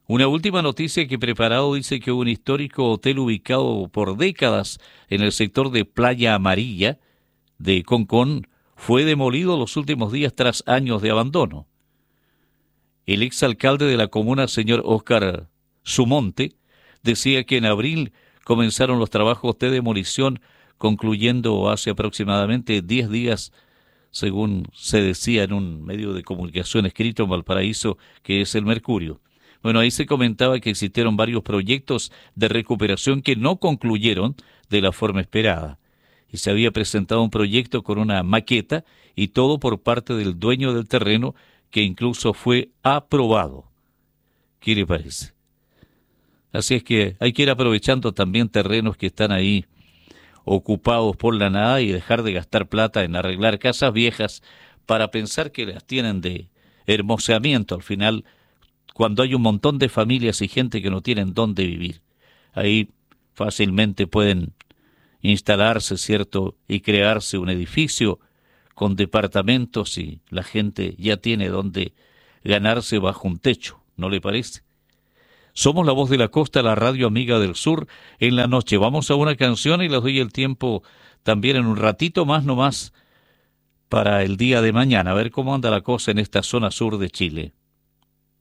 Una última noticia que he preparado dice que un histórico hotel ubicado por décadas en el sector de Playa Amarilla de Concón fue demolido los últimos días tras años de abandono. El exalcalde de la comuna, señor Óscar Sumonte, decía que en abril comenzaron los trabajos de demolición, concluyendo hace aproximadamente 10 días, según se decía en un medio de comunicación escrito en Valparaíso, que es el Mercurio. Bueno, ahí se comentaba que existieron varios proyectos de recuperación que no concluyeron de la forma esperada. Y se había presentado un proyecto con una maqueta y todo por parte del dueño del terreno, que incluso fue aprobado. ¿Qué le parece? Así es que hay que ir aprovechando también terrenos que están ahí ocupados por la nada y dejar de gastar plata en arreglar casas viejas para pensar que las tienen de hermoseamiento al final, cuando hay un montón de familias y gente que no tienen dónde vivir. Ahí fácilmente pueden instalarse, ¿cierto?, y crearse un edificio con departamentos y la gente ya tiene dónde ganarse bajo un techo, ¿no le parece? Somos la voz de la costa, la radio amiga del sur en la noche. Vamos a una canción y les doy el tiempo también en un ratito más nomás para el día de mañana, a ver cómo anda la cosa en esta zona sur de Chile.